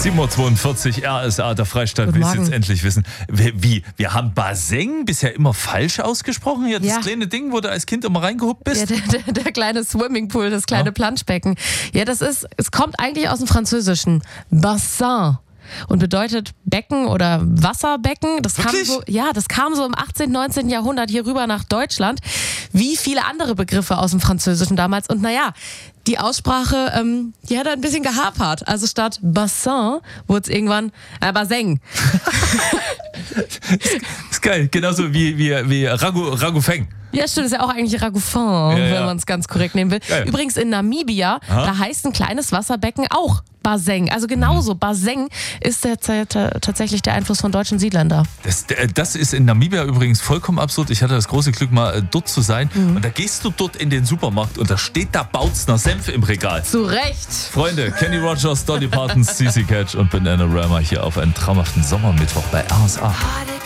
7:42 Uhr, RSA, der Freistaat will es jetzt endlich wissen. Wie? Wir haben Baseng bisher immer falsch ausgesprochen? Hier, das kleine Ding, wo du als Kind immer reingehupt bist? Ja, der kleine Swimmingpool, das kleine Planschbecken. Ja, es kommt eigentlich aus dem Französischen. Bassin. Und bedeutet Becken oder Wasserbecken. Das kam so im 18., 19. Jahrhundert hier rüber nach Deutschland. Wie viele andere Begriffe aus dem Französischen damals. Und die Aussprache, die hat ein bisschen gehapert. Also statt Bassin wurde es irgendwann Baseng. Ist geil, genauso wie Ragoufeng. Ja, stimmt, ist ja auch eigentlich Ragoufin, wenn man es ganz korrekt nehmen will. Ja. Übrigens in Namibia, da heißt ein kleines Wasserbecken auch Baseng. Also genauso, Baseng ist tatsächlich der Einfluss von deutschen Siedlern da. Das ist in Namibia übrigens vollkommen absurd. Ich hatte das große Glück, mal dort zu sein. Und da gehst du dort in den Supermarkt und da steht da Bautzner Senf im Regal. Zu Recht. Freunde, Kenny Rogers, Dolly Parton, CC Catch und Bananarama hier auf einen traumhaften Sommermittwoch bei RSA.